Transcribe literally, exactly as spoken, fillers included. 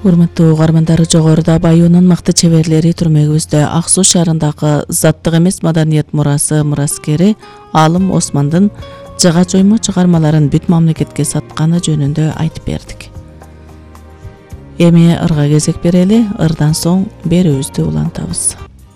Урматтуу угармандар, жогоруда Баюунун макты чеберлери түрмөгүбүздө Ак Суу шаарындагы заттык эмес маданият мурасы мураскери Алым Османдын жыга чоймо чыгармаларын бүт мамлекетке сатканы жөнүндө айтып бердик. Эми ырга кезек берели, ырдан соң берүүбүздү улантабыз.